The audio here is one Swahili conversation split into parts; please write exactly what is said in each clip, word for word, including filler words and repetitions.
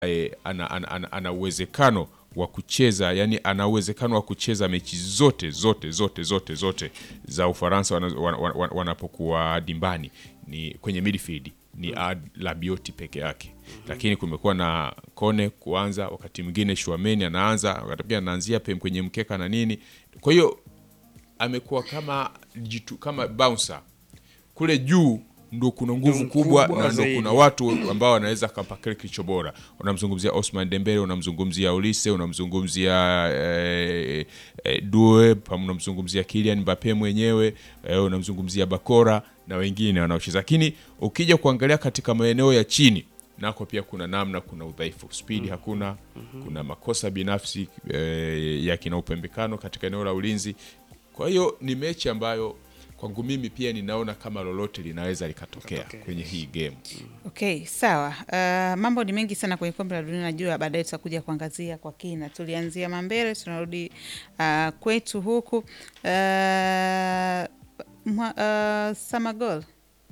e, ana, ana, ana, ana uwezekano wa kucheza, yani ana uwezekano wa kucheza mechi zote zote zote zote zote za Ufaransa wanapokuwa wana, wana, wana dimbani ni kwenye midfield ni Ad Rabiot peke yake. Mm-hmm. Lakini kumekuwa na Kone kuanza, wakati mwingine Chouameni anaanza, wakati mwingine anaanzia pem kwenye mkeka na nini. Kwa hiyo amekuwa kama jitu, kama bouncer. Kule juu ndo kuna nguvu kubwa na ndo kuna watu ambao wanaweza kumpakele kilicho bora. Unamzungumzia Ousmane Dembele, unamzungumzia Olise, unamzungumzia eh, eh, Doué, unamzungumzia Kylian Mbappe mwenyewe, eh, unamzungumzia Bakora na wengine wanaocheza. Lakini ukija kuangalia katika maeneo ya chini nako pia kuna namna, kuna udhaifu. Speed hakuna, mm-hmm. Kuna makosa binafsi eh, ya kina upembekano katika eneo la ulinzi. Kwa hiyo ni mechi ambayo kwangu mimi pia ninaona kama lolote linaweza likatokea okay. kwenye hii game. Okay, sawa. Uh, mambo ni mengi sana kwenye kombe la dunia, najua baadaye tutakuja kuangazia kwa kina. Tulianzia Mambere, tunarudi uh, kwetu huku. Uh, uh, Samagol.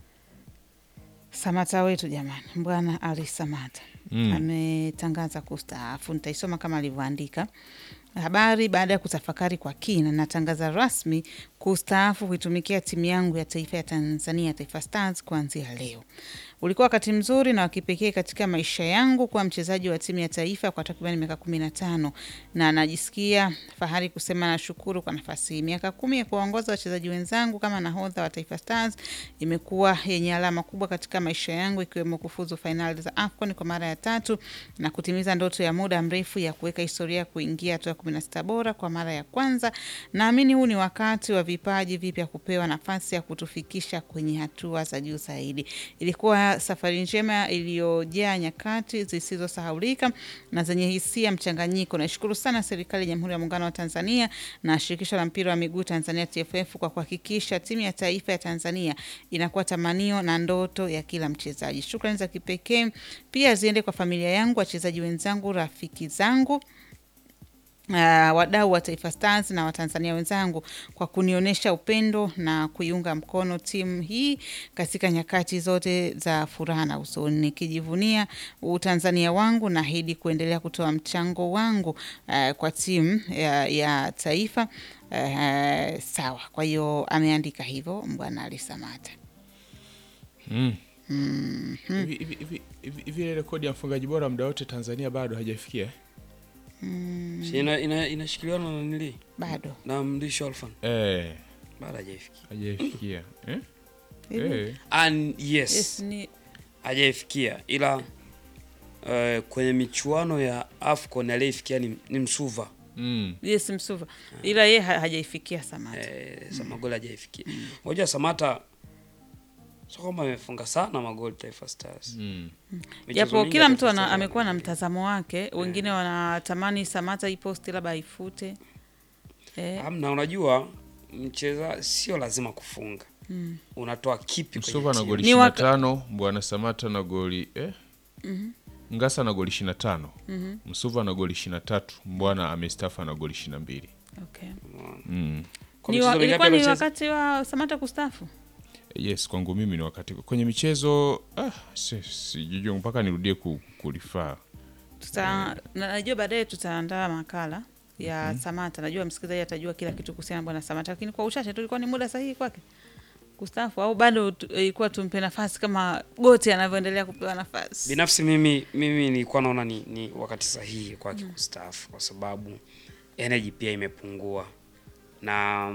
Samata wetu jamani, Bwana Ali Samata. Mm. Ametangaza kustaafu. Nitaisoma kama alivyoandika. Habari: baada ya kutafakari kwa kina, natangaza rasmi kustaafu kuitumikia timu yangu ya taifa ya Tanzania, Taifa Stars, kuanzia leo. Ulikuwa wakati mzuri na wakipekee katika maisha yangu kwa mchezaji wa timu ya taifa kwa takriban miaka kumi na tano, na najisikia fahari kusema nashukuru kwa nafasi hii. Miaka kumi ya kuongoza wachezaji wenzangu kama nahodha wa Taifa Stars imekuwa yenye alama kubwa katika maisha yangu, ikiwemo kufuzu finali za AFCON kwa mara ya tatu na kutimiza ndoto ya muda mrefu ya kuweka historia kuingia hatua kumi na sita bora kwa mara ya kwanza. Naamini huu ni wakati wa vipaji vipya kupewa nafasi ya kutufikisha kwenye hatua za juu zaidi. Ilikuwa safari njema iliyojaa nyakati zisizosahaulika na zenye hisia mchanganyiko. Nashukuru sana serikali ya Jamhuri ya Muungano wa Tanzania na shirikisho la mpira wa miguu Tanzania T F F kwa kuhakikisha timu ya taifa ya Tanzania inakuwa tamanio na ndoto ya kila mchezaji. Shukrani za kipekee pia ziende kwa familia yangu, wachezaji wenzangu, rafiki zangu, Uh, wadau wa Taifa Stars na Watanzania wenzangu kwa kunionyesha upendo na kuiunga mkono timu hii katika nyakati zote za furaha na huzuni. Nikijivunia Utanzania wangu, na ahidi kuendelea kutoa mchango wangu uh, kwa timu ya, ya taifa. Uh, sawa. Kwa hiyo ameandika hivyo Bwana Ali Samata. Mm. Mm. Hivi hivi hivi rekodi ya mfungaji bora muda wote Tanzania bado hajafikia. Mm. Ina ina inashikiliwa na nani? Bado. Na Mrisho Alfan. Eh. Bado hajafikia. Hajafikia. Eh? Eh. And yes. Yes ni hajafikia, ila uh, kwenye michuano ya AFCON aliyefikia ni, ni Msuva. Mm. Yes, Msuva. Ila yeye hajaifikia Samata. Eh, Samagoli hajaifikia. Unajua mm. Samata sio kama amefunga sana magoli Taifa Stars. Mm. Japo kila mtu ana, amekuwa na mtazamo wake, yeah. Wengine wanatamani Samata iposti labda ifute. Eh. Hamna, unajua mcheza sio lazima kufunga. Mm. Unatoa kipi kwenye Msuva na goli ishirini na tano, Bwana Samata na goli eh? Mhm. Ngasa na goli ishirini na tano. Mhm. Msuva na goli ishirini na tatu, Bwana amestafa na goli ishirini na mbili. Okay. Mm. Ni wa, ilikuwa ni wakati wa Samata kustafu? Yes, kwangu mimi ni wakati kwenye michezo ah sijui si, mpaka nirudie kulifaa. Tuta najua baadaye tutaandaa makala ya mm-hmm. Samata. Najua msikilizaji atajua kila kitu kuhusiana Bwana Samata, lakini kwa uchache tu ilikuwa ni muda sahihi kwake kustafu au bado ilikuwa tumpe nafasi kama Gote anavyoendelea kupewa nafasi? Binafsi mimi mimi nilikuwa naona ni, ni wakati sahihi kwake mm. kustafu, kwa sababu energy pia imepungua na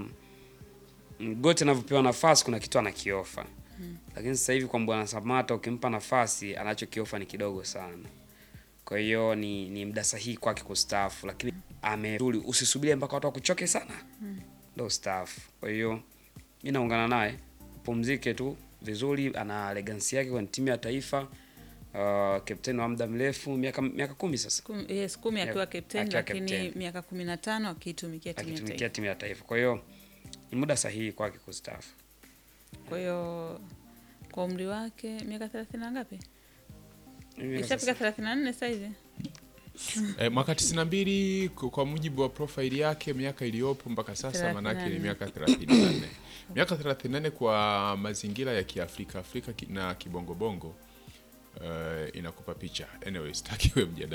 Gote anavyopewa nafasi kuna kitu anakiofa. Hmm. Lakini sasa hivi kwa Bwana Samata ukimpa nafasi anachokiofa ni kidogo sana. Kwa hiyo ni ni muda sahihi kwake kustaafu, lakini amerudi, usisubirie mpaka watu wakuchoke sana. Hmm. Ndio staafu. Kwa hiyo mimi naungana naye, pumzike tu vizuri, ana legacy yake kwenye timu ya taifa. Uh, captain wa muda mrefu, miaka miaka kumi sasa. Kum, yes, kumi akiwa captain, lakini miaka kumi na tano akitumikia timu ya taifa. Akitumikia timu ya taifa. Kwa hiyo ni muda sahihi kwake kustaafu. Kwa hiyo kwa umri wake miaka thelathini na ngapi? Ishafika thelathini na nne sasa hivi. Eh, mwaka tisini na mbili kwa mujibu wa profile yake, miaka iliyopo mpaka sasa manake ni miaka thelathini na nne. Okay. Miaka thelathini na nne kwa mazingira ya Kiafrika Afrika na kibongo bongo uh, inakupa picha. Anyway, sitaki iwe mjadala